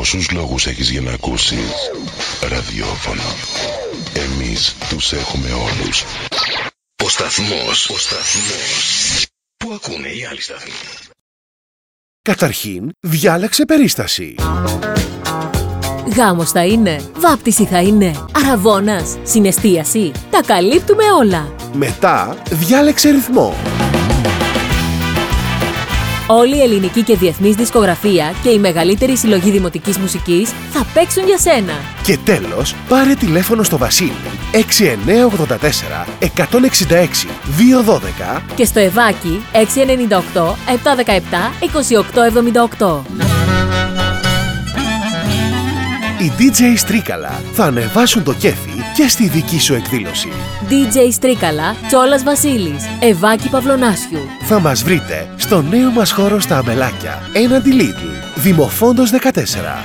Πόσους λόγους έχεις για να ακούσεις ραδιόφωνο? Εμείς τους έχουμε όλους. Ο σταθμός που ακούνε οι άλλοι σταθμοί. Καταρχήν, διάλεξε περίσταση. Γάμος θα είναι, βάπτιση θα είναι, αραβώνας, συναισθίαση. Τα καλύπτουμε όλα. Μετά, διάλεξε ρυθμό. Όλη η ελληνική και διεθνής δισκογραφία και η μεγαλύτερη συλλογή δημοτικής μουσικής θα παίξουν για σένα. Και τέλος, πάρε τηλέφωνο στο Βασίλη 6984 166 212 και στο Ευάκι 698 717 2878. Οι DJ Στρίκαλα θα ανεβάσουν το κέφι και στη δική σου εκδήλωση. DJ Στρίκαλα, Τσόλας Βασίλης, Ευάκι Παυλονάσιου. Θα μας βρείτε στο νέο μας χώρο στα Αμπελάκια, έναντι Lidl, Δημοφόντος 14.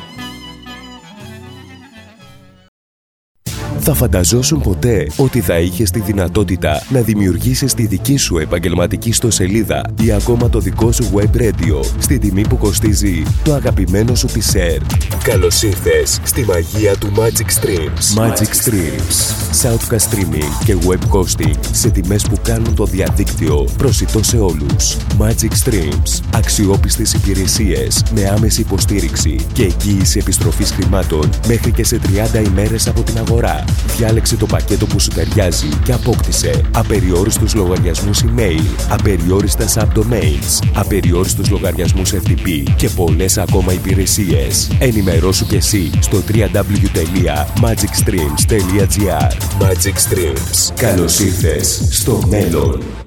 Θα φανταζόσουν ποτέ ότι θα είχες τη δυνατότητα να δημιουργήσεις τη δική σου επαγγελματική ιστοσελίδα ή ακόμα το δικό σου web radio στη τιμή που κοστίζει το αγαπημένο σου t-shirt? Καλώς ήρθες στη μαγεία του Magic Streams. Magic Streams. Shoutcast streaming και web hosting σε τιμές που κάνουν το διαδίκτυο προσιτό σε όλους. Magic Streams. Αξιόπιστες υπηρεσίες με άμεση υποστήριξη και εγγύηση επιστροφής χρημάτων μέχρι και σε 30 ημέρες από την αγορά. Διάλεξε το πακέτο που σου ταιριάζει και απόκτησε απεριόριστους λογαριασμούς email, απεριόριστα subdomains, απεριόριστους λογαριασμούς FTP και πολλές ακόμα υπηρεσίες. Ενημερώσου και εσύ στο www.magicstreams.gr. Magic Streams. Καλώς ήρθες στο μέλλον.